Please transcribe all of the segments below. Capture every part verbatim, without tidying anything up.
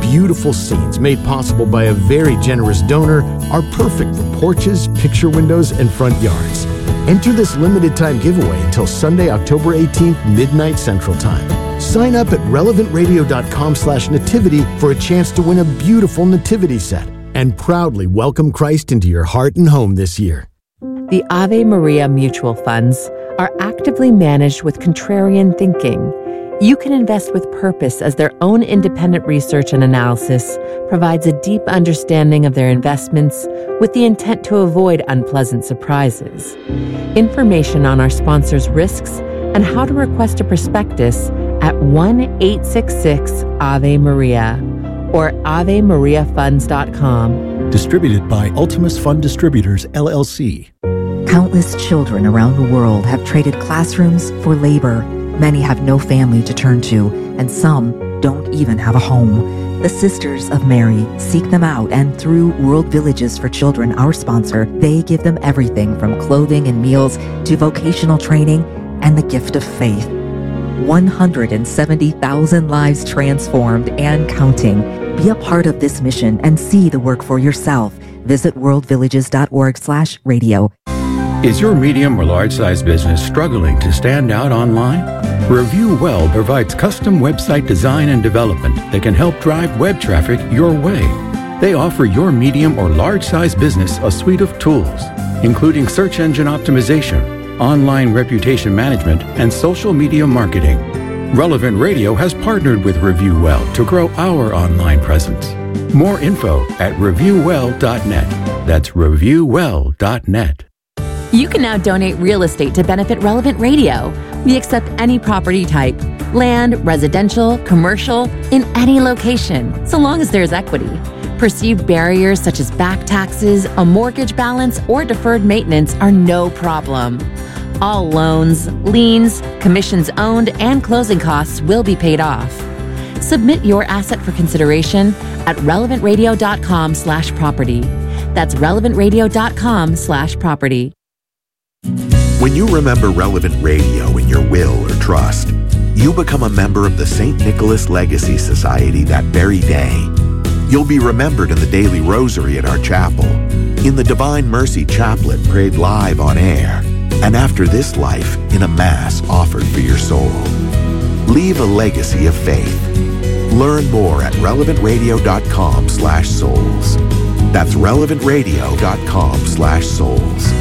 beautiful scenes made possible by a very generous donor are perfect for porches, picture windows, and front yards. Enter this limited time giveaway until Sunday, October eighteenth, midnight Central Time. Sign up at relevant radio dot com slash nativity for a chance to win a beautiful nativity set and proudly welcome Christ into your heart and home this year. The Ave Maria mutual funds are actively managed with contrarian thinking. You can invest with purpose as their own independent research and analysis provides a deep understanding of their investments with the intent to avoid unpleasant surprises. Information on our sponsors' risks and how to request a prospectus at one eight six six Ave Maria or ave maria funds dot com. Distributed by Ultimus Fund Distributors, L L C. Countless children around the world have traded classrooms for labor. Many have no family to turn to, and some don't even have a home. The Sisters of Mary seek them out, and through World Villages for Children, our sponsor, they give them everything from clothing and meals to vocational training and the gift of faith. one hundred seventy thousand lives transformed and counting. Be a part of this mission and see the work for yourself. Visit world villages dot org slash radio. Is your medium or large-size business struggling to stand out online? Review Well provides custom website design and development that can help drive web traffic your way. They offer your medium or large-size business a suite of tools, including search engine optimization, online reputation management, and social media marketing. Relevant Radio has partnered with Review Well to grow our online presence. More info at review well dot net. That's review well dot net. You can now donate real estate to benefit Relevant Radio. We accept any property type, land, residential, commercial, in any location, so long as there's equity. Perceived barriers such as back taxes, a mortgage balance, or deferred maintenance are no problem. All loans, liens, commissions owned, and closing costs will be paid off. Submit your asset for consideration at relevant radio dot com slash property. That's relevant radio dot com slash property. When you remember Relevant Radio in your will or trust, you become a member of the Saint Nicholas Legacy Society that very day. You'll be remembered in the daily rosary at our chapel, in the Divine Mercy Chaplet prayed live on air, and after this life in a Mass offered for your soul. Leave a legacy of faith. Learn more at relevant radio dot com slash souls. That's relevant radio dot com slash souls.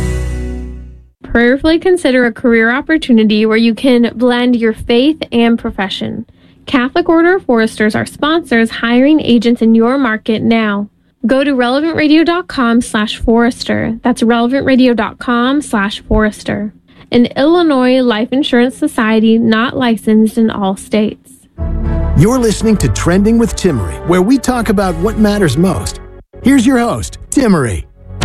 Prayerfully consider a career opportunity where you can blend your faith and profession. Catholic Order of Foresters are sponsors hiring agents in your market now. Go to relevant radio dot com slash forester. That's relevant radio dot com slash forester. An Illinois Life Insurance Society not licensed in all states. You're listening to Trending with Timmerie, where we talk about what matters most. Here's your host, Timmerie.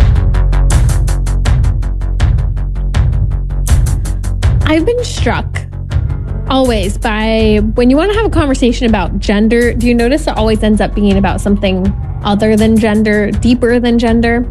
I've been struck always by when you want to have a conversation about gender, do you notice it always ends up being about something other than gender, deeper than gender?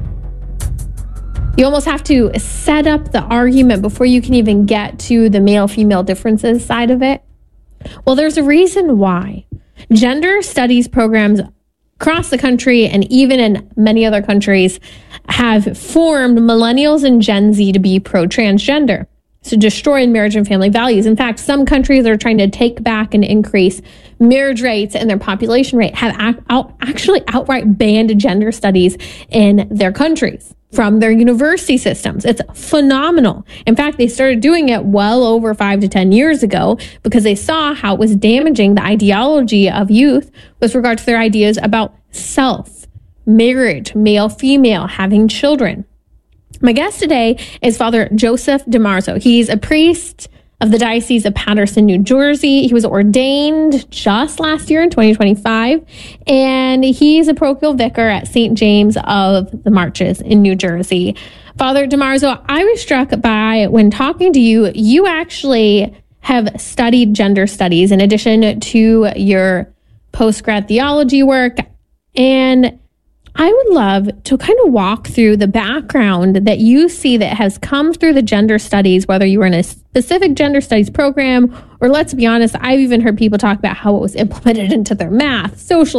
You almost have to set up the argument before you can even get to the male-female differences side of it. Well, there's a reason why. Gender studies programs across the country and even in many other countries have formed millennials and Gen Z to be pro-transgender. To destroy marriage and family values. In fact, some countries that are trying to take back and increase marriage rates and their population rate have act, out, actually outright banned gender studies in their countries from their university systems. It's phenomenal. In fact, they started doing it well over five to ten years ago because they saw how it was damaging the ideology of youth with regard to their ideas about self, marriage, male, female, having children. My guest today is Father Joseph DiMarzo. He's a priest of the Diocese of Paterson, New Jersey. He was ordained just last year in twenty twenty-five, and he's a parochial vicar at Saint James of the Marches in New Jersey. Father DiMarzo, I was struck by, when talking to you, you actually have studied gender studies in addition to your post-grad theology work, and I would love to kind of walk through the background that you see that has come through the gender studies, whether you were in a specific gender studies program, or let's be honest, I've even heard people talk about how it was implemented into their math, social